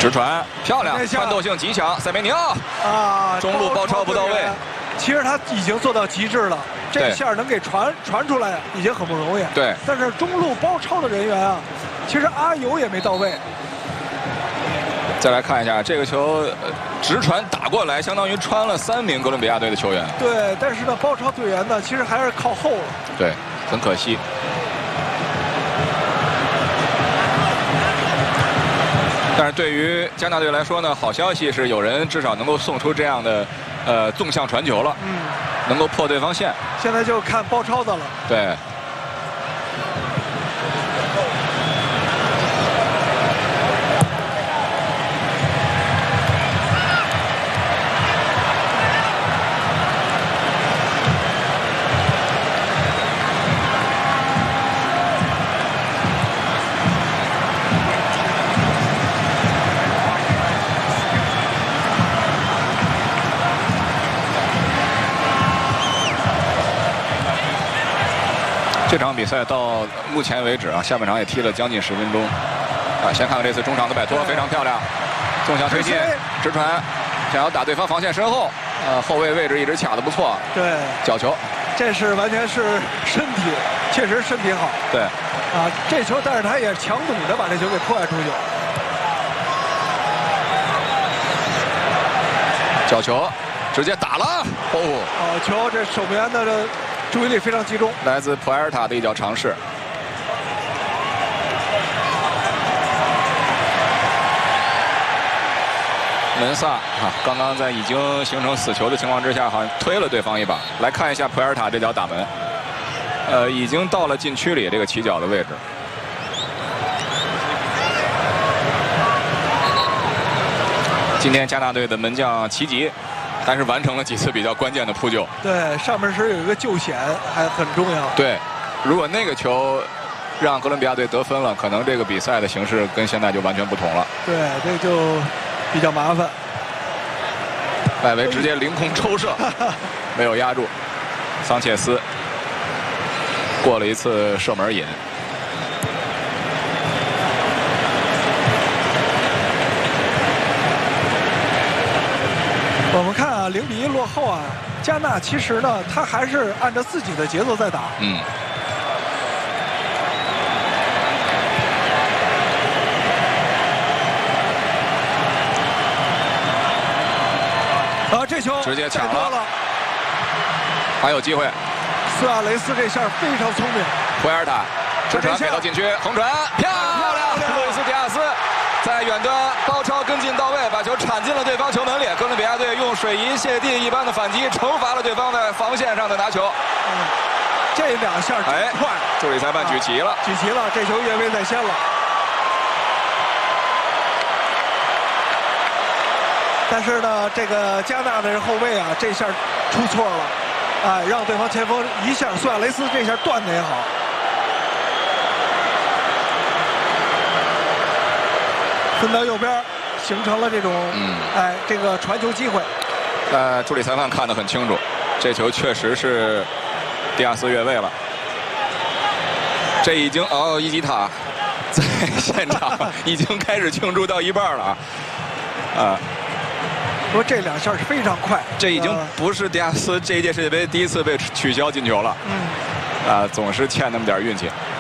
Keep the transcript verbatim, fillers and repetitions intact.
直传漂亮，穿透性极强，塞梅尼奥啊， 中路包抄不到位。 其实他已经做到极致了，这下能给传传出来已经很不容易。 对， 但是中路包抄的人员啊，其实阿尤也没到位。 再来看一下这个球，呃、直传打过来，相当于穿了三名哥伦比亚队的球员。 对，但是呢，包抄队员呢，其实还是靠后了。 对，很可惜。但是对于加纳队来说呢，好消息是有人至少能够送出这样的，呃，纵向传球了，嗯，能够破对方线。 现在就看包抄的了。 对。这场比赛到目前为止啊，下半场也踢了将近十分钟。啊，先看看这次中场的摆脱，非常漂亮，纵向推进，直传，想要打对方防线身后，呃，后卫位置一直卡得不错。 对， 角球， 这是完全是身体，确实身体好。 对， 啊，这球，但是他也强弩的把这球给破坏出去。 角球，直接打了，哦， 好球，这守门员的这。注意力非常集中， 来自普埃尔塔的一脚尝试。门萨啊，刚刚在已经形成死球的情况之下，好像推了对方一把。来看一下普埃尔塔这脚打门，呃，已经到了禁区里这个起脚的位置。今天加纳队的门将齐吉。但是完成了几次比较关键的扑救。 对，上半时有一个救险还很重要。 对，如果那个球让哥伦比亚队得分了，可能这个比赛的形势跟现在就完全不同了。 对，这就比较麻烦。 外围直接凌空抽射，没有压住。桑切斯过了一次射门瘾。 我们看啊，零比一落后啊，加纳其实呢，他还是按照自己的节奏在打。 嗯。 啊，这球直接抢了， 还有机会。 苏亚雷斯这下非常聪明。 普埃尔塔直传给到禁区，横传漂亮，路易斯·迪亚斯。在远端包抄跟进到位，把球铲进了对方球门里。哥伦比亚队用水银泻地一般的反击，惩罚了对方在防线上的拿球。 嗯，这两下真快， 助理裁判举旗了， 举旗了，这球越位在先了。但是呢，这个加纳的后卫啊，这下出错了，哎，让对方前锋一下，苏亚雷斯这下断的也好。分到右边，形成了这种，嗯，哎，这个传球机会。 呃，助理裁判看得很清楚，这球确实是迪亚斯越位了。这已经哦，伊吉塔在现场已经开始庆祝到一半了啊！啊， 不过这两下是非常快， 这已经不是迪亚斯这一届世界杯第一次被取消进球了。嗯，啊，总是欠那么点运气。